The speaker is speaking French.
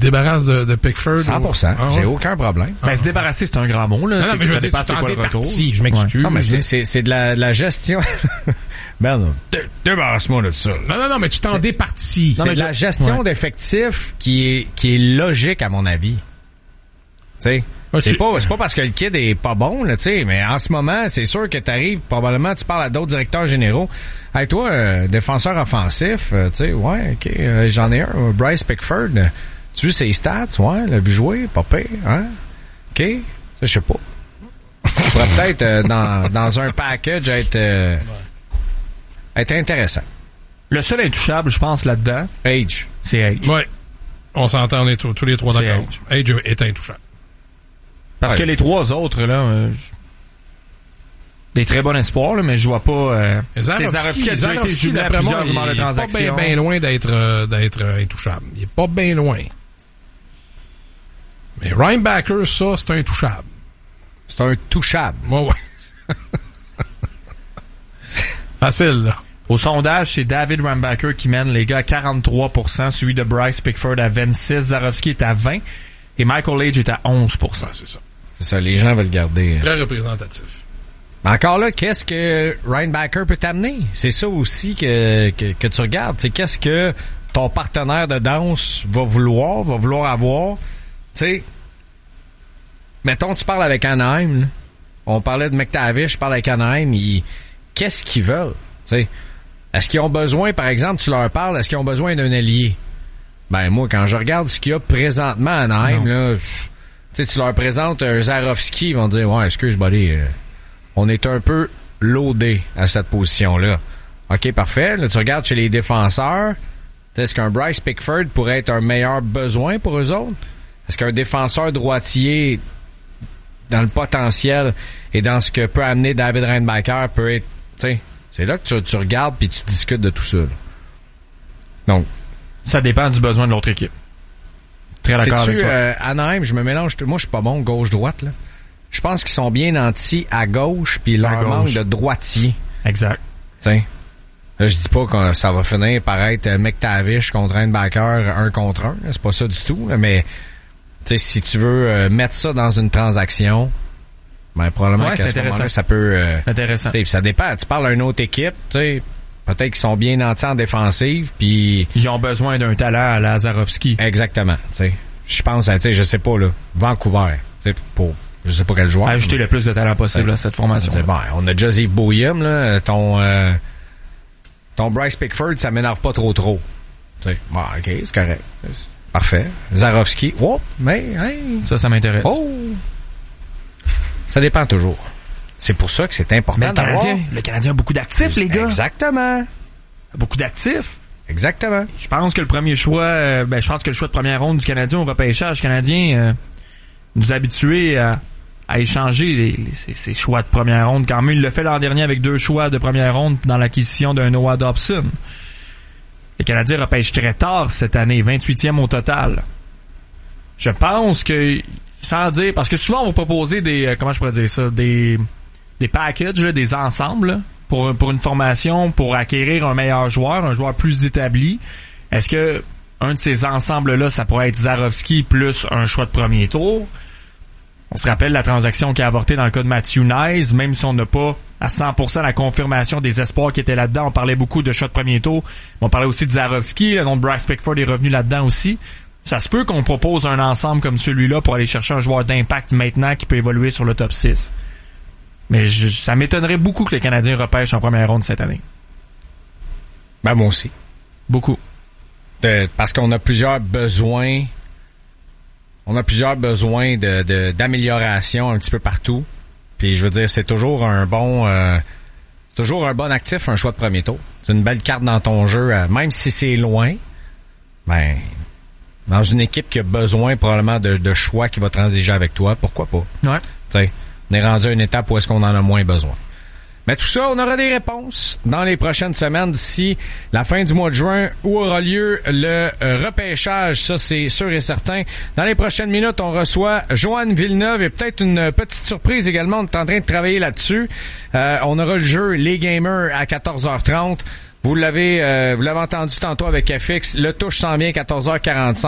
débarrasses de Pickford. 100%. J'ai aucun problème. Ben, se débarrasser, c'est un grand mot, là. Non, mais je veux dire, tu t'en départis. Je m'excuse. Non, mais c'est de la gestion. Ben, débarrasse-moi de ça. Non, mais tu t'en départis. C'est de la gestion d'effectifs qui est logique, à mon avis. Tu sais. C'est pas parce que le kid est pas bon, là, tu sais, mais en ce moment, c'est sûr que t'arrives, probablement, tu parles à d'autres directeurs généraux. Hey, toi, défenseur offensif, tu sais, ouais, ok, j'en ai un, Bryce Pickford. Tu vois ses stats, ouais, l'a vu jouer, pas pire, hein? Ok, ça, je sais pas. Ça pourrait peut-être, dans un package, être intéressant. Le seul intouchable, je pense, là-dedans, Age. C'est Age. Ouais. On s'entend, on est tous les trois d'accord. Age est intouchable. Parce que les trois autres, là, des très bons espoirs, là, mais je vois pas... Zarovski a déjà été jumelé à plusieurs rumeurs de transactions. Il est pas bien loin d'être intouchable. Il est pas bien loin. Mais Ryan Backer, ça, c'est intouchable. C'est un touchable. Ouais. Facile, là. Au sondage, c'est David Rambacker qui mène les gars à 43%, suivi de Bryce Pickford à 26%, Zarovski est à 20%, et Michael Age est à 11%. Ouais, c'est ça. C'est ça, les gens veulent garder. Très représentatif. Mais encore là, qu'est-ce que Ryan Backer peut t'amener? C'est ça aussi que tu regardes. C'est qu'est-ce que ton partenaire de danse va vouloir avoir. Tu sais, mettons, tu parles avec Anaheim, là. On parlait de McTavish, je parle avec Anaheim, qu'est-ce qu'ils veulent? Tu sais, est-ce qu'ils ont besoin, par exemple, tu leur parles, est-ce qu'ils ont besoin d'un allié? Ben, moi, quand je regarde ce qu'il y a présentement à Anaheim, là, tu sais, tu leur présentes un Zarovski, ils vont dire, ouais, excuse, buddy, on est un peu loadé à cette position-là. OK, parfait. Là, tu regardes chez les défenseurs, est-ce qu'un Bryce Pickford pourrait être un meilleur besoin pour eux autres? Est-ce qu'un défenseur droitier, dans le potentiel et dans ce que peut amener David Reinbacker, peut être, tu sais, c'est là que tu regardes puis tu discutes de tout ça, là. Donc, ça dépend du besoin de l'autre équipe. Très d'accord avec toi. Anaheim, je me mélange. Moi, je suis pas bon gauche-droite, là. Je pense qu'ils sont bien nantis à gauche, puis leur manque de droitier. Exact. T'sais, là, je dis pas que ça va finir par être McTavish contre Reinbacker 1 contre 1. C'est pas ça du tout. Là, mais si tu veux mettre ça dans une transaction, ben probablement qu'à ce moment-là, ça peut... intéressant. Ça dépend. Tu parles à une autre équipe, peut-être qu'ils sont bien nantis en défensive, puis... Ils ont besoin d'un talent à la Zarovski. Exactement. Je pense à, je sais pas, là, Vancouver, pour... Je sais pas quel joueur. Ajouter le plus de talent possible à cette formation. Bon, on a déjà Yves Boyum, là. Ton Bryce Pickford, ça m'énerve pas trop. Bon, ok, c'est correct. Parfait. Zarovski. Oh, mais, hey. Ça m'intéresse. Oh! Ça dépend toujours. C'est pour ça que c'est important d'avoir... Le Canadien a beaucoup d'actifs, les gars. Exactement. Beaucoup d'actifs. Exactement. Je pense que le premier choix, je pense que le choix de première ronde du Canadien au repêchage canadien nous habituer à échanger ces choix de première ronde. Quand même, il l'a fait l'an dernier avec 2 choix de première ronde dans l'acquisition d'un Noah Dobson. Les Canadiens repêchent très tard cette année, 28e au total. Je pense que, sans dire, parce que souvent on va proposer des, comment je pourrais dire ça, des packages, là, des ensembles, là, pour une formation, pour acquérir un meilleur joueur, un joueur plus établi. Est-ce que un de ces ensembles-là, ça pourrait être Zarovski plus un choix de premier tour? On se rappelle la transaction qui a avorté dans le cas de Matthew Knies, même si on n'a pas à 100% la confirmation des espoirs qui étaient là-dedans. On parlait beaucoup de choix de premier tour. On parlait aussi de Zarovski, le nom de Bryce Pickford est revenu là-dedans aussi. Ça se peut qu'on propose un ensemble comme celui-là pour aller chercher un joueur d'impact maintenant qui peut évoluer sur le top 6. Mais ça m'étonnerait beaucoup que les Canadiens repêchent en première ronde cette année. Ben, moi aussi. Beaucoup. Parce qu'on a plusieurs besoins. On a plusieurs besoins d'amélioration un petit peu partout. Puis je veux dire, c'est toujours un bon actif, un choix de premier tour. C'est une belle carte dans ton jeu, même si c'est loin. Ben, dans une équipe qui a besoin probablement de choix qui va transiger avec toi, pourquoi pas? Ouais. T'sais, on est rendu à une étape où est-ce qu'on en a moins besoin. Mais tout ça, on aura des réponses dans les prochaines semaines d'ici la fin du mois de juin où aura lieu le repêchage. Ça, c'est sûr et certain. Dans les prochaines minutes, on reçoit Joanne Villeneuve et peut-être une petite surprise également. On est en train de travailler là-dessus. On aura le jeu Les Gamers à 14h30. Vous l'avez entendu tantôt avec FX. Le touche s'en vient 14h45.